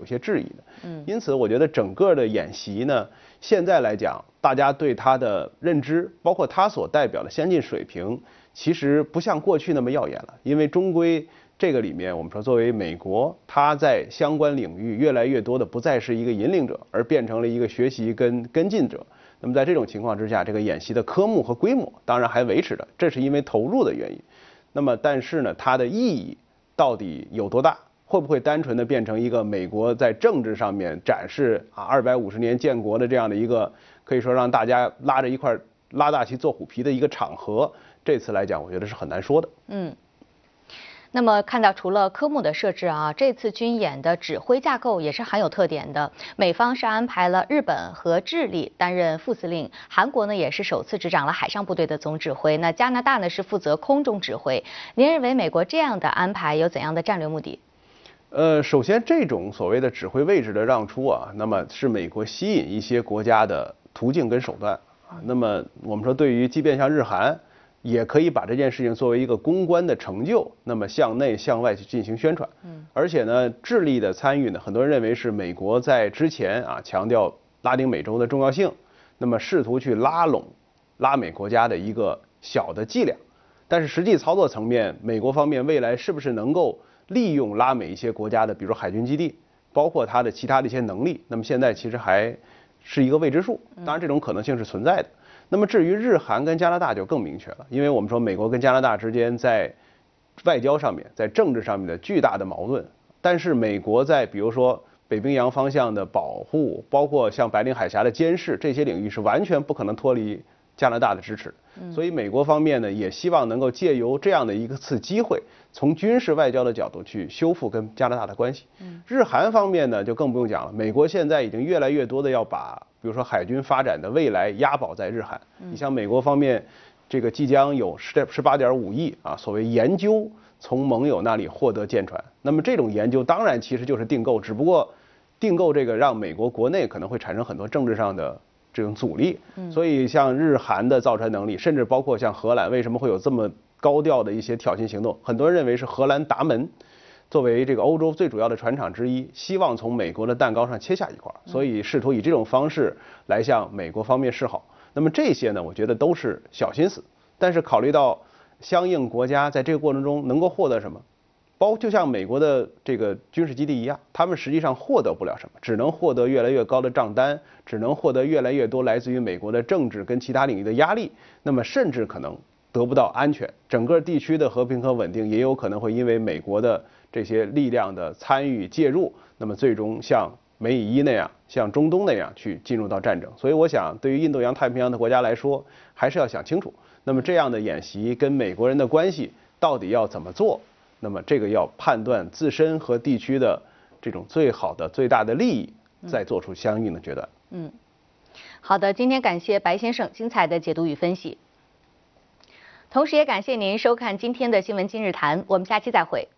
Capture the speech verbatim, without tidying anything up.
些质疑的。嗯，因此我觉得整个的演习呢，现在来讲，大家对它的认知，包括它所代表的先进水平，其实不像过去那么耀眼了，因为终归这个里面，我们说作为美国，它在相关领域越来越多的不再是一个引领者，而变成了一个学习跟跟进者。那么在这种情况之下，这个演习的科目和规模当然还维持着，这是因为投入的原因。那么但是呢，它的意义到底有多大？会不会单纯的变成一个美国在政治上面展示啊二百五十年建国的这样的一个可以说让大家拉着一块拉大旗做虎皮的一个场合？这次来讲，我觉得是很难说的。 嗯。那么看到除了科目的设置啊，这次军演的指挥架构也是很有特点的。美方是安排了日本和智利担任副司令，韩国呢也是首次执掌了海上部队的总指挥，那加拿大呢是负责空中指挥。您认为美国这样的安排有怎样的战略目的？ 呃，首先这种所谓的指挥位置的让出啊，那么是美国吸引一些国家的途径跟手段啊。那么我们说，对于即便像日韩，也可以把这件事情作为一个公关的成就，那么向内向外去进行宣传。嗯，而且呢，智利的参与呢，很多人认为是美国在之前啊强调拉丁美洲的重要性，那么试图去拉拢拉美国家的一个小的伎俩。但是实际操作层面，美国方面未来是不是能够利用拉美一些国家的，比如说海军基地，包括它的其他的一些能力，那么现在其实还是一个未知数。当然，这种可能性是存在的。那么至于日韩跟加拿大就更明确了，因为我们说美国跟加拿大之间在外交上面、在政治上面的巨大的矛盾，但是美国在比如说北冰洋方向的保护，包括像白令海峡的监视这些领域是完全不可能脱离加拿大的支持。所以美国方面呢，也希望能够借由这样的一次机会，从军事外交的角度去修复跟加拿大的关系。日韩方面呢，就更不用讲了，美国现在已经越来越多的要把比如说海军发展的未来押宝在日韩。你像美国方面，这个即将有十十八点五亿啊，所谓研究从盟友那里获得舰船。那么这种研究当然其实就是订购，只不过订购这个让美国国内可能会产生很多政治上的这种阻力。所以像日韩的造船能力，甚至包括像荷兰，为什么会有这么高调的一些挑衅行动？很多人认为是荷兰达门作为这个欧洲最主要的船厂之一，希望从美国的蛋糕上切下一块，所以试图以这种方式来向美国方面示好。那么这些呢，我觉得都是小心思，但是考虑到相应国家在这个过程中能够获得什么，包就像美国的这个军事基地一样，他们实际上获得不了什么，只能获得越来越高的账单，只能获得越来越多来自于美国的政治跟其他领域的压力，那么甚至可能得不到安全，整个地区的和平和稳定也有可能会因为美国的这些力量的参与介入，那么最终像美以伊那样，像中东那样去进入到战争。所以我想，对于印度洋太平洋的国家来说，还是要想清楚，那么这样的演习跟美国人的关系到底要怎么做？那么这个要判断自身和地区的这种最好的、最大的利益，再做出相应的决断。 嗯，好的，今天感谢白先生精彩的解读与分析，同时也感谢您收看今天的新闻今日谈，我们下期再会。